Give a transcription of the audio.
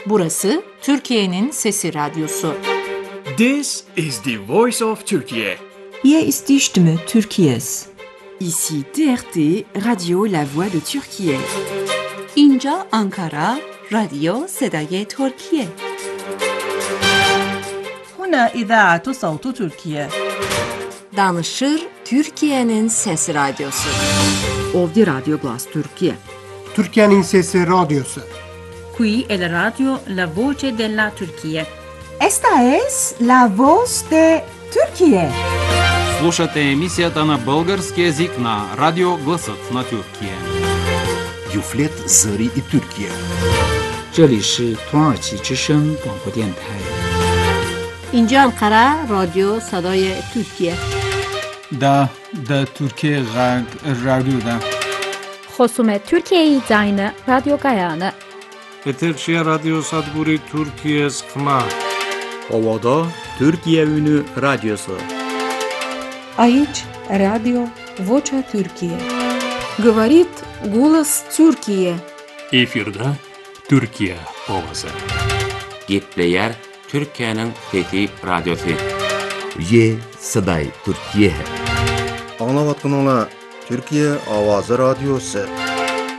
Burası Türkiye'nin Sesi Radyosu. This is the voice of Turkey. Hier ist die Stimme Türkiye's. Ici TRT, Radio La Voix de Türkiye. اینجا آنکارا، رادیو صدای ترکیه. هنا إذاعة صوت تركيا. Danışır Türkiye'nin Sesi Radyosu. Ovdje Radio Glas Türkiye. Türkiye'nin Sesi Radyosu. Qui è la radio La Voce della Turchia. Esta es la voz de Türkiye. Слушате емисията на български език на Радио Гласът на Türkiye. Юфлет Зари и Türkiye. 这里是土耳其之声广播电台。 اینجا آنکارا، رادیو صدای ترکیه. دا ترکیه رادیو خصوم Türkiye Zayne Radyo Gayane. Eterşehir Radyo Sadburi Türkiye Skma. Ovada Türkiye Ünü Radyosu. Aici Radio Vocea Türkiye. Говорит голос Türkiye. Efirde Türkiye ovası. Gepleyer Türkiye'nin Fethi Radyosu. Ye Saday Türkiye. Anlavatkanlar Türkiye Avazı Radyosu.